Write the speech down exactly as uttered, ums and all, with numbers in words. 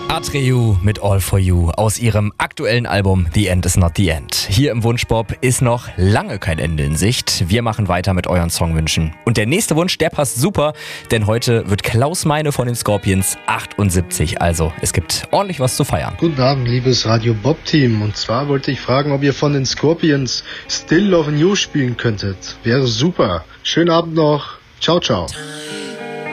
Atreyu mit All For You aus ihrem aktuellen Album The End Is Not The End. Hier im Wunschbob ist noch lange kein Ende in Sicht. Wir machen weiter mit euren Songwünschen. Und der nächste Wunsch, der passt super, denn heute wird Klaus Meine von den Scorpions achtundsiebzig. Also, es gibt ordentlich was zu feiern. Guten Abend, liebes Radio Bob Team. Und zwar wollte ich fragen, ob ihr von den Scorpions Still Lovin' You spielen könntet. Wäre super. Schönen Abend noch. Ciao, ciao.